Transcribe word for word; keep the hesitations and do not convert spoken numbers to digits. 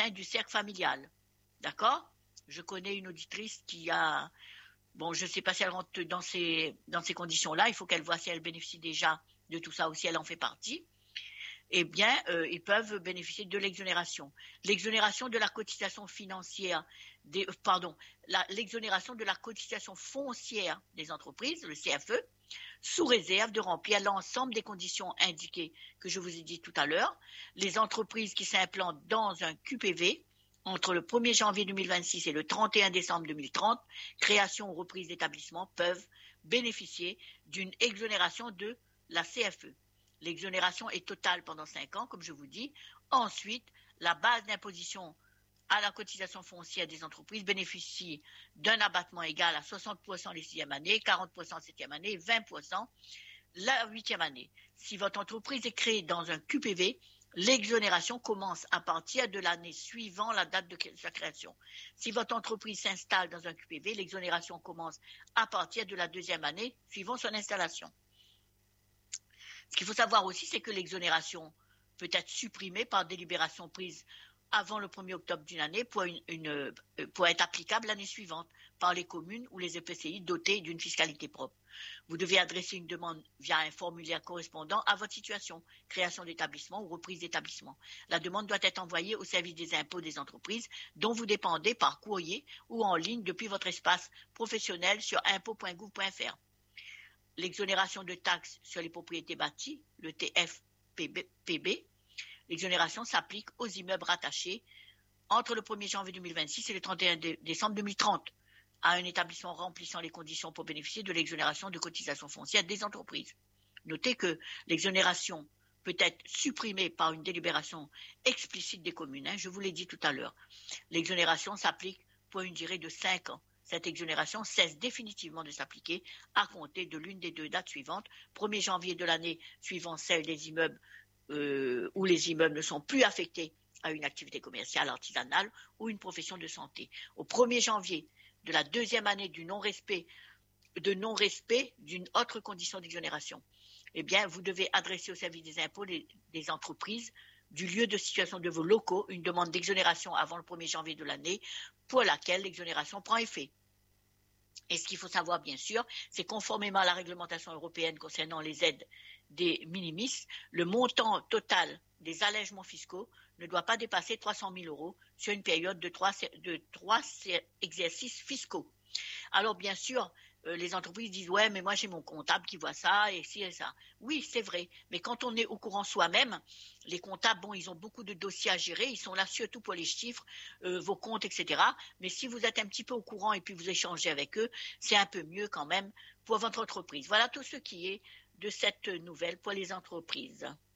sein du cercle familial. D'accord? Je connais une auditrice qui a... Bon, je ne sais pas si elle rentre dans ces, dans ces conditions-là. Il faut qu'elle voie si elle bénéficie déjà de tout ça ou si elle en fait partie. Eh bien, euh, ils peuvent bénéficier de l'exonération. L'exonération de la cotisation financière, des, euh, pardon, la, l'exonération de la cotisation foncière des entreprises, le C F E, sous réserve de remplir l'ensemble des conditions indiquées que je vous ai dit tout à l'heure. Les entreprises qui s'implantent dans un Q P V entre le premier janvier deux mille vingt-six et le trente et un décembre deux mille trente, création ou reprise d'établissement, peuvent bénéficier d'une exonération de la C F E. L'exonération est totale pendant cinq ans, comme je vous dis. Ensuite, la base d'imposition à la cotisation foncière des entreprises bénéficie d'un abattement égal à soixante pour cent les sixième année, quarante pour cent la septième année, vingt pour cent la huitième année. Si votre entreprise est créée dans un Q P V, l'exonération commence à partir de l'année suivant la date de sa création. Si votre entreprise s'installe dans un Q P V, l'exonération commence à partir de la deuxième année suivant son installation. Ce qu'il faut savoir aussi, c'est que l'exonération peut être supprimée par délibération prise avant le premier octobre d'une année pour, une, une, pour être applicable l'année suivante par les communes ou les E P C I dotés d'une fiscalité propre. Vous devez adresser une demande via un formulaire correspondant à votre situation, création d'établissement ou reprise d'établissement. La demande doit être envoyée au service des impôts des entreprises dont vous dépendez par courrier ou en ligne depuis votre espace professionnel sur impôts point gouv point f r. L'exonération de taxes sur les propriétés bâties, le T F P B, l'exonération s'applique aux immeubles rattachés entre le premier janvier deux mille vingt-six et le trente et un décembre deux mille trente à un établissement remplissant les conditions pour bénéficier de l'exonération de cotisation foncière des entreprises. Notez que l'exonération peut être supprimée par une délibération explicite des communes, hein, je vous l'ai dit tout à l'heure. L'exonération s'applique pour une durée de cinq ans. Cette exonération cesse définitivement de s'appliquer à compter de l'une des deux dates suivantes, premier janvier de l'année suivant celle des immeubles euh, où les immeubles ne sont plus affectés à une activité commerciale, artisanale ou une profession de santé. Au premier janvier de la deuxième année du non-respect, de non-respect d'une autre condition d'exonération, eh bien, vous devez adresser au service des impôts des, des entreprises du lieu de situation de vos locaux une demande d'exonération avant le premier janvier de l'année pour laquelle l'exonération prend effet. Et ce qu'il faut savoir, bien sûr, c'est conformément à la réglementation européenne concernant les aides des minimis, le montant total des allègements fiscaux ne doit pas dépasser trois cent mille euros sur une période de trois, de trois exercices fiscaux. Alors, bien sûr, euh, les entreprises disent « Ouais, mais moi, j'ai mon comptable qui voit ça et ci et ça. » Oui, c'est vrai, mais quand on est au courant soi-même, les comptables, bon, ils ont beaucoup de dossiers à gérer, ils sont là surtout pour les chiffres, euh, vos comptes, et cetera. Mais si vous êtes un petit peu au courant et puis vous échangez avec eux, c'est un peu mieux quand même pour votre entreprise. Voilà tout ce qui est de cette nouvelle pour les entreprises.